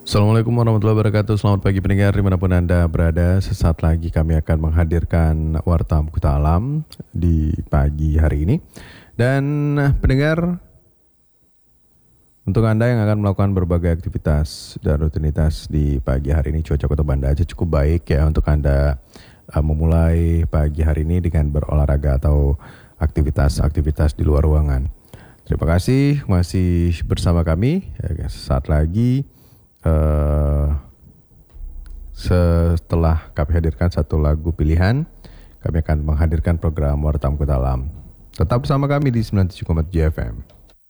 Assalamualaikum warahmatullahi wabarakatuh. Selamat pagi pendengar dimanapun Anda berada. Sesaat lagi kami akan menghadirkan Warta Mukhta Alam di pagi hari ini. Dan pendengar, untuk Anda yang akan melakukan berbagai aktivitas dan rutinitas di pagi hari ini, cuaca Kota Banda Aceh cukup baik ya untuk Anda memulai pagi hari ini dengan berolahraga atau aktivitas-aktivitas di luar ruangan. Terima kasih masih bersama kami. Sesaat lagi setelah kami hadirkan satu lagu pilihan, kami akan menghadirkan program Warta Mukhta Alam. Tetap bersama kami di 97,7 FM.